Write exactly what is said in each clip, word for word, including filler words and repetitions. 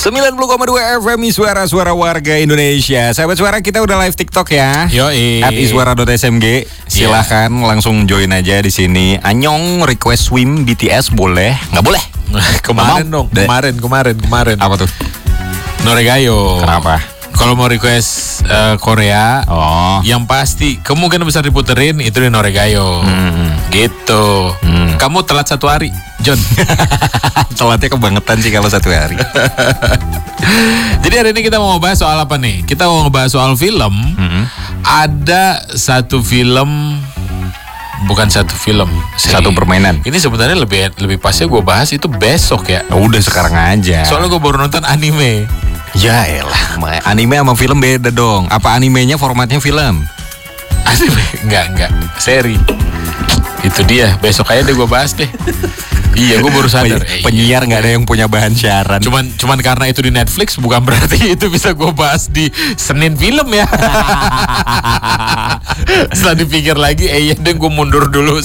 sembilan puluh koma dua F M Suara-suara warga Indonesia. Sahabat suara, kita udah live TikTok ya. Yoi. at iswara dot s m g. Silahkan yeah. langsung join aja di sini. Anyong request swim B T S boleh? Nggak boleh? Kemarin dong. De- kemarin, kemarin, kemarin. Apa tuh? Noregayo. Kenapa? Kalau mau request uh, Korea, oh. yang pasti kemungkinan besar diputerin itu di Noregayo. Hmm. Gitu. Hmm. Kamu telat satu hari, John. Telatnya kebangetan sih kalau satu hari. Jadi hari ini kita mau ngebahas soal apa nih? Kita mau ngebahas soal film. Hmm. Ada satu film, bukan satu film, sih. Satu permainan. Ini sebenarnya lebih lebih pasnya gue bahas itu besok ya. Udah sekarang aja. Soalnya gue baru nonton anime. Ya elah, anime sama film beda dong. Apa animenya formatnya film? Anime? Enggak, enggak. Seri. Itu dia, besok aja deh gue bahas deh. Iya, gue baru sadar. Eh, penyiar nggak ada yang punya bahan siaran. Cuman, cuman karena itu di Netflix, bukan berarti itu bisa gue bahas di Senin Film ya. Setelah dipikir lagi, eh ya deh gue mundur dulu.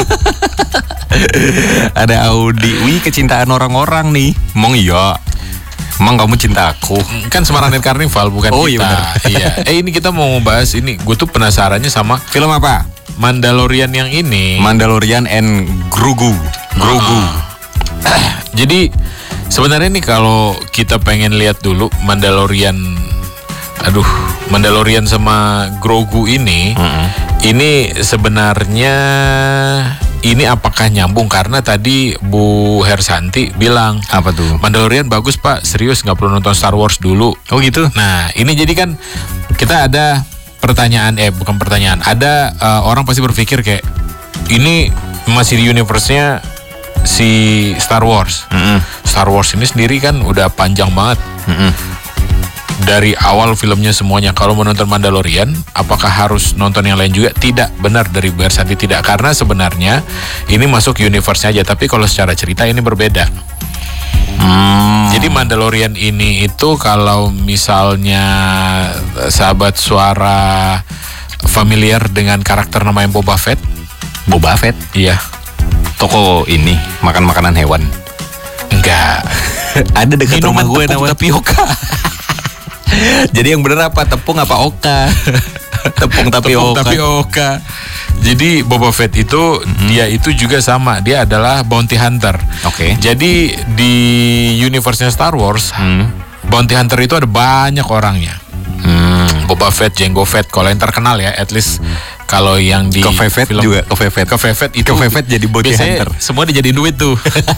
Ada Audi, wih kecintaan orang-orang nih. Mong iya. Emang kamu cinta aku? Kan Semarang Carnival bukan oh, kita. Iya, iya. Eh ini kita mau ngebahas ini. Gue tuh penasarannya sama film apa? Mandalorian yang ini. Mandalorian and Grogu. Grogu. Uh, jadi sebenarnya nih kalau kita pengen lihat dulu Mandalorian, aduh, Mandalorian sama Grogu ini, uh-uh. ini sebenarnya ini apakah nyambung? Karena tadi Bu Hersanti bilang apa tuh? Mandalorian bagus pak, serius nggak perlu nonton Star Wars dulu. Oh gitu. Nah ini jadi kan kita ada pertanyaan, eh bukan pertanyaan, ada uh, orang pasti berpikir kayak ini masih di universe-nya si Star Wars. Mm-hmm. Star Wars ini sendiri kan udah panjang banget. Mm-hmm. Dari awal filmnya semuanya. Kalau mau nonton Mandalorian, apakah harus nonton yang lain juga? Tidak, benar dari Bu Hersanti tidak. Karena sebenarnya ini masuk universe-nya aja. Tapi kalau secara cerita ini berbeda. Hmm. Jadi Mandalorian ini itu kalau misalnya sahabat suara familiar dengan karakter namanya Boba Fett. Boba Fett? Iya. Toko ini makan makanan hewan. Enggak. Ada dekat rumah gue namanya tapioka. Jadi yang bener apa? Tepung apa oka? Tepung tapioka. Tepung tapioka. Jadi Boba Fett itu mm-hmm. dia itu juga sama. Dia adalah bounty hunter. Oke. Okay. Jadi di universe-nya Star Wars, mm. bounty hunter itu ada banyak orangnya. Mm. Boba Fett, Jango Fett, kalau yang terkenal ya, at least kalau yang di Kefefet film juga Kefefet. Kefefet itu Kefefet jadi bounty hunter. Semua dijadiin duit tuh.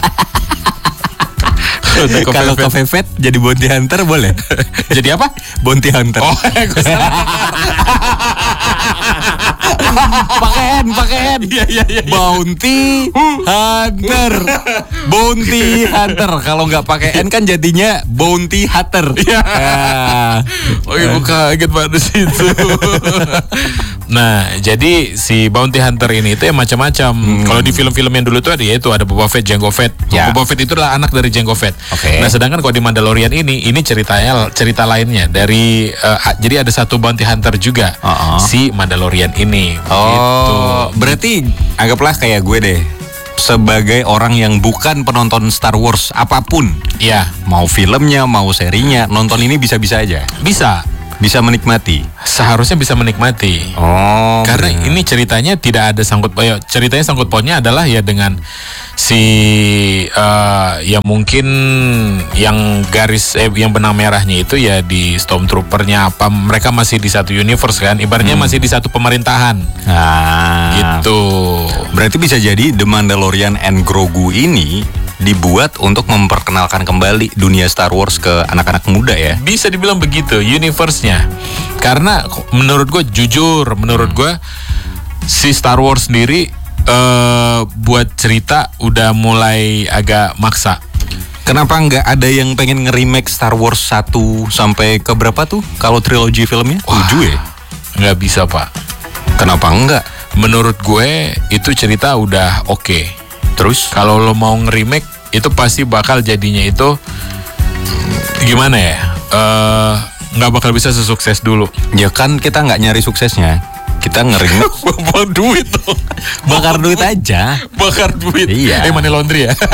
Kalau Kefefet jadi bounty hunter boleh? Jadi apa? Bounty hunter. Oh, gue salah. Pakaian, pakaian. Iya, iya, iya. Bounty hunter. Bounty hunter. Kalau nggak pakai N kan jadinya bounty hunter. Iya. Ah. Oh, ibu kaget pada situ. Nah, jadi si bounty hunter ini itu ya macam-macam. Hmm. Kalau di film-film yang dulu tuh ada ya itu ada Boba Fett, Jango Fett. Ya. Boba Fett itu adalah anak dari Jango Fett. Okay. Nah, sedangkan kalau di Mandalorian ini ini ceritanya cerita lainnya dari uh, jadi ada satu bounty hunter juga. Uh-uh. Si Mandalorian ini. Oh, gitu. Berarti anggaplah kayak gue deh. Sebagai orang yang bukan penonton Star Wars apapun. Iya. Mau filmnya, mau serinya, nonton ini bisa-bisa aja. Bisa. Bisa menikmati. Seharusnya bisa menikmati. Oh. Karena bener. Ini ceritanya tidak ada sangkut pautnya. Ceritanya sangkut pautnya adalah ya dengan si uh, ya mungkin yang garis eh, yang benang merahnya itu ya di Stormtrooper-nya apa, mereka masih di satu universe kan, ibaratnya hmm. masih di satu pemerintahan. Ah. Gitu. Berarti bisa jadi The Mandalorian and Grogu ini dibuat untuk memperkenalkan kembali dunia Star Wars ke anak-anak muda ya. Bisa dibilang begitu, universe-nya. Karena menurut gue, jujur menurut gue si Star Wars sendiri uh, buat cerita udah mulai agak maksa. Kenapa nggak ada yang pengen nge-remake Star Wars satu sampai ke berapa tuh kalau trilogi filmnya? tujuh ya? Nggak bisa pak. Kenapa enggak? Menurut gue itu cerita udah oke. Okay. Terus kalau lo mau nge-remake itu pasti bakal jadinya itu gimana ya? Uh, nggak bakal bisa sesukses dulu. Ya kan kita nggak nyari suksesnya. Kita ngering Buang duit dong. bakar duit aja. Bakar duit. Iya. Eh money laundry ya.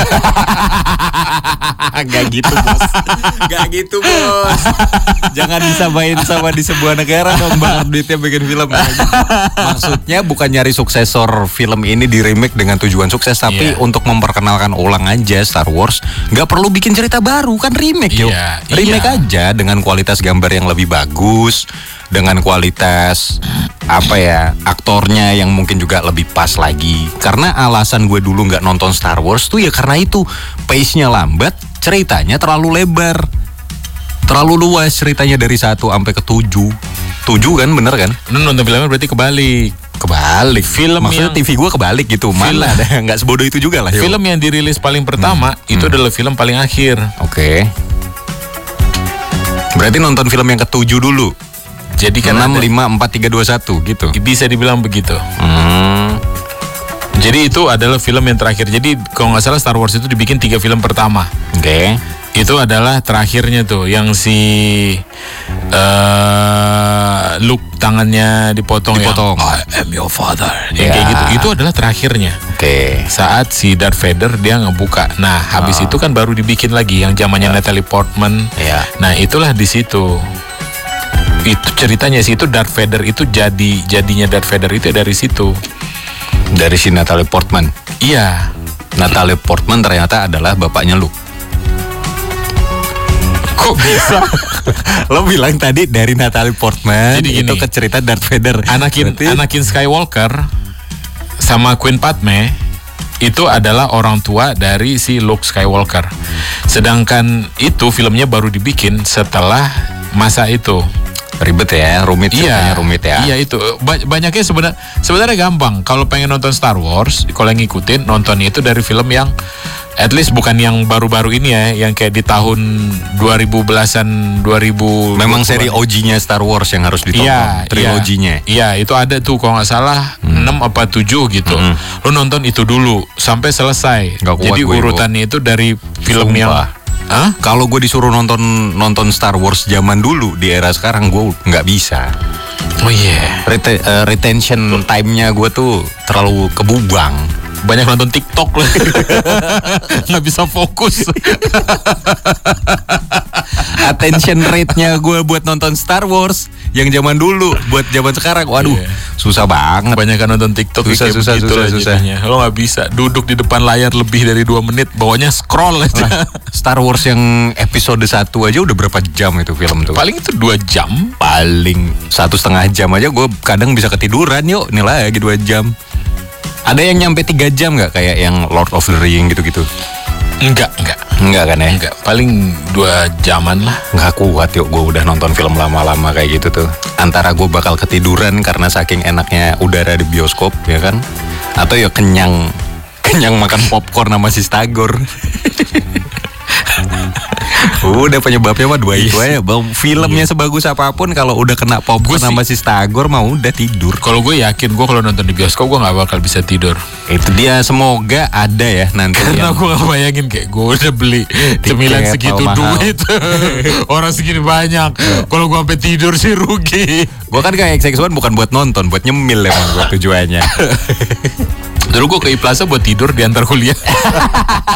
Gak gitu bos. Gak gitu bos. Jangan disamain sama di sebuah negara dong bakar duitnya bikin film. Maksudnya bukan nyari suksesor film ini di remake dengan tujuan sukses, tapi Iya. untuk memperkenalkan ulang aja Star Wars. Gak perlu bikin cerita baru, kan remake yo. Iya, Remake iya. aja dengan kualitas gambar yang lebih bagus, dengan kualitas apa ya, aktornya yang mungkin juga lebih pas lagi. Karena alasan gue dulu nggak nonton Star Wars tuh ya karena itu, pace-nya lambat, ceritanya terlalu lebar, terlalu luas ceritanya dari satu sampai ke tujuh. Tujuh kan, bener kan? Lu nonton filmnya berarti kebalik. Kebalik. Film Maksudnya yang- T V gue kebalik gitu. Mana ada, nggak sebodoh itu juga lah. yo. Film yang dirilis paling pertama itu adalah film paling akhir. Oke. Berarti nonton film yang ketujuh dulu. Jadi kan enam, ada- lima, empat, tiga, dua, satu gitu. bisa dibilang begitu. Hmm. Jadi itu adalah film yang terakhir. Jadi kalau nggak salah Star Wars itu dibikin tiga film pertama. Oke. Itu adalah terakhirnya tuh yang si eh Luke tangannya dipotong, Dipotong. yang I am your father. Yang Ya. kayak gitu. Itu adalah terakhirnya. Oke. Saat si Darth Vader dia ngebuka. Nah, habis itu kan baru dibikin lagi yang zamannya Natalie Portman. Ya. Nah, itulah di situ. Itu ceritanya sih, itu Darth Vader itu jadi jadinya Darth Vader itu dari situ. Dari si Natalie Portman. Iya. Natalie Portman ternyata adalah bapaknya Luke. Kok bisa? Lo bilang tadi dari Natalie Portman Jadi itu gini, ke cerita Darth Vader. Anakin Berarti- Anakin Skywalker sama Queen Padme itu adalah orang tua dari si Luke Skywalker. Sedangkan itu filmnya baru dibikin setelah masa itu. ribet ya, rumit ceritanya, Iya, rumit ya. Iya itu. Ba- banyaknya sebenarnya sebenarnya gampang. Kalau pengen nonton Star Wars, kalau yang ngikutin nonton itu dari film yang at least bukan yang baru-baru ini ya, yang kayak di tahun dua ribu belasan, dua ribu. Memang seri O G-nya Star Wars yang harus ditonton, Iya, triloginya. Iya, iya, itu ada tuh kalau nggak salah enam apa tujuh gitu. Lu nonton itu dulu sampai selesai. Nggak kuat Jadi gue, urutannya itu dari film yang Sumpah. Hah? Kalau gue disuruh nonton nonton Star Wars zaman dulu di era sekarang gue nggak bisa. Oh iya. Rete- eh, retention time-nya gue tuh terlalu kebubang. Banyak nonton TikTok lah. Nggak bisa fokus. Attention rate-nya gue buat nonton Star Wars yang zaman dulu buat zaman sekarang, waduh, Iya. susah banget. Banyak kan nonton TikTok Susah, kayak susah, begitu susah, lah susah. jadinya. Lo nggak bisa duduk di depan layar lebih dari dua menit, bawahnya scroll aja. Nah, Star Wars yang episode satu aja udah berapa jam itu film tuh? Paling itu dua jam. Paling satu setengah jam aja gue kadang bisa ketiduran yuk, nih lagi dua jam. Ada yang nyampe tiga jam nggak kayak yang Lord of the Ring gitu-gitu? Enggak, enggak. Enggak kan ya? Enggak, paling dua jaman lah. Nggak kuat yuk gue udah nonton film lama-lama kayak gitu tuh. Antara gue bakal ketiduran karena saking enaknya udara di bioskop ya kan, atau ya kenyang kenyang makan popcorn sama si Stagor. Udah penyebabnya mah dua itu aja. Bang. Filmnya sebagus apapun kalau udah kena popcorn Gua sih- sama si Stagor mah udah tidur. Kalau gue yakin, gue kalau nonton di bioskop gue nggak bakal bisa tidur. Itu dia, semoga ada ya nanti Karena yang gue gak bayangin kayak gue udah beli cemilan Tiket segitu mahal. duit. Orang segini banyak. Kalau gue sampai tidur sih rugi. gue kan kayak X X one bukan buat nonton, buat nyemil emang gue tujuannya. Dulu gue ke Iplaza buat tidur di antar kuliah.